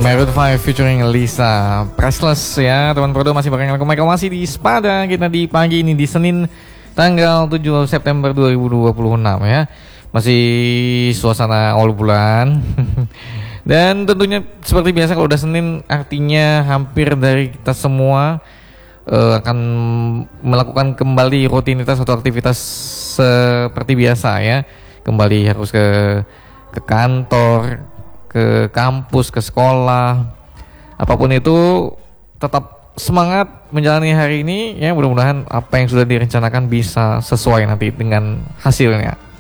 Maroon 5 featuring Lisa Priceless ya. Teman Prodo masih bareng aku Michael, masih di Spada kita di pagi ini di Senin tanggal 7 September 2026 ya. Masih suasana awal bulan. Dan tentunya seperti biasa kalau udah Senin artinya hampir dari kita semua akan melakukan kembali rutinitas atau aktivitas seperti biasa ya. Kembali harus ke kantor, ke kampus, ke sekolah, apapun itu tetap semangat menjalani hari ini ya. Mudah-mudahan apa yang sudah direncanakan bisa sesuai nanti dengan hasilnya.